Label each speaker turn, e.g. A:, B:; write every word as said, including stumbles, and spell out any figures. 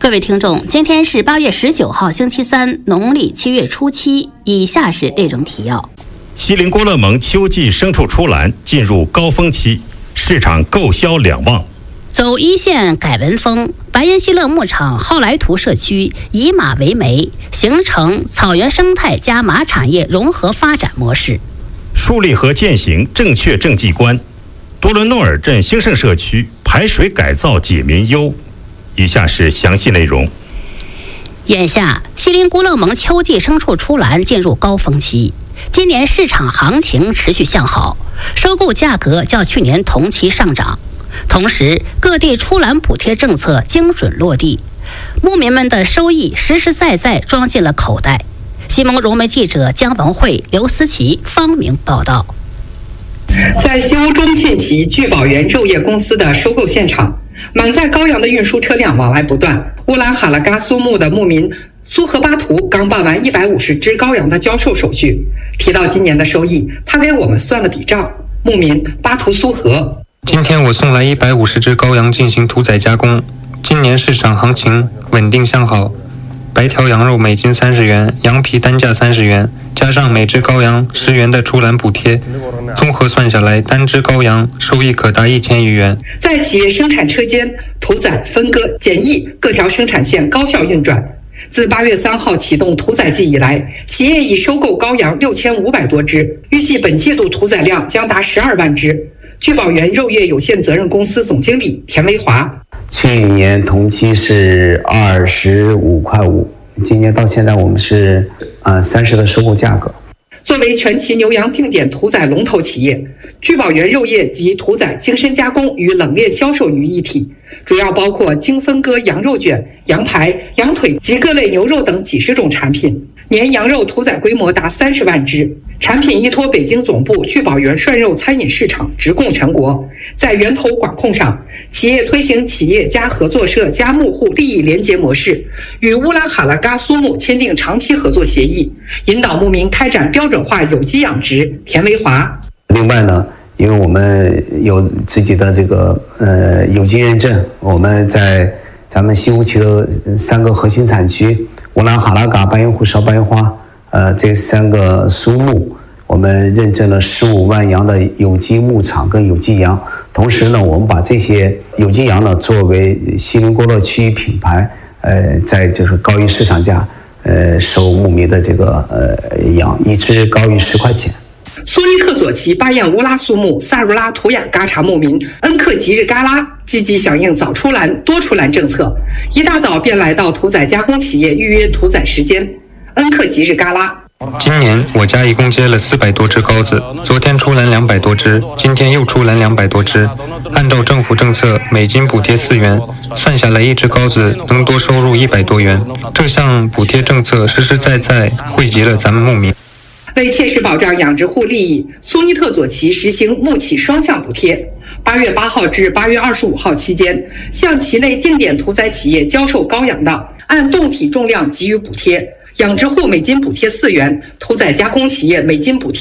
A: 各位听众，今天是八月十九号，星期三，农历七月初七。以下是内容提要：
B: 锡林郭勒盟秋季牲畜出栏进入高峰期，市场购销两旺。
A: 走一线改文风，白彦西勒牧场浩来图社区以马为媒，形成草原生态加马产业融合发展模式。
B: 树立和践行正确政绩观。多伦诺尔镇兴盛社区排水改造解民忧。以下是详细内容。
A: 眼下，锡林郭勒盟秋季牲畜出栏进入高峰期，今年市场行情持续向好，收购价格较去年同期上涨。同时，各地出栏补贴政策精准落地，牧民们的收益实实在在装进了口袋。西蒙融媒记者姜文慧、刘思琪、方明报道。
C: 在西欧中沁旗聚宝源肉业公司的收购现场，满载羔羊的运输车辆往来不断。乌兰哈拉嘎苏木的牧民苏荷巴图刚办完一百五十只羔羊的交售手续，提到今年的收益，他给我们算了笔账。牧民巴图苏荷：
D: 今天我送来一百五十只羔羊进行屠宰加工，今年市场行情稳定向好，白条羊肉每斤三十元，羊皮单价三十元，加上每只羔羊十元的出栏补贴，综合算下来，单只羔羊收益可达一千余元。
C: 在企业生产车间，屠宰、分割、检疫各条生产线高效运转。自八月三号启动屠宰季以来，企业已收购羔羊六千五百多只，预计本季度屠宰量将达十二万只。聚宝源肉业有限责任公司总经理田维华：
E: 去年同期是二十五块五，今年到现在我们是呃三十的收购价格。
C: 作为全旗牛羊定点屠宰龙头企业，聚宝源肉业集屠宰、精深加工与冷链销售于一体，主要包括精分割羊肉卷、羊排、羊腿及各类牛肉等几十种产品，年羊肉屠宰规模达三十万只。产品依托北京总部聚宝源涮肉餐饮市场直供全国。在源头管控上，企业推行企业加合作社加牧户利益联结模式，与乌兰哈拉嘎苏木签订长期合作协议，引导牧民开展标准化有机养殖。田维华：
E: 另外呢，因为我们有自己的这个呃有机认证，我们在咱们西乌区的三个核心产区乌兰哈拉嘎、巴彦浒烧、巴彦花呃这三个苏牧，我们认证了十五万羊的有机牧场跟有机羊。同时呢，我们把这些有机羊呢作为锡林郭勒区域品牌，呃，在就是高于市场价，呃，收牧民的这个呃羊，一只高于十块钱。
C: 苏尼特左旗巴彦乌拉苏木萨如拉图雅嘎查牧民恩克吉日嘎拉积极响应早出栏多出栏政策，一大早便来到屠宰加工企业预约屠宰时间。恩克吉日嘎拉：
D: 今年我家一共接了四百多只羔子，昨天出栏两百多只，今天又出栏两百多只。按照政府政策，每斤补贴四元，算下来一只羔子能多收入一百多元。这项补贴政策实实在在惠及了咱们牧民。
C: 为切实保障养殖户利益，苏尼特左旗实行牧企双向补贴。八月八号至八月二十五号期间，向旗内定点屠宰企业交售羔羊的，按动体重量给予补贴。养殖户每斤补贴四元，屠宰加工企业每斤补贴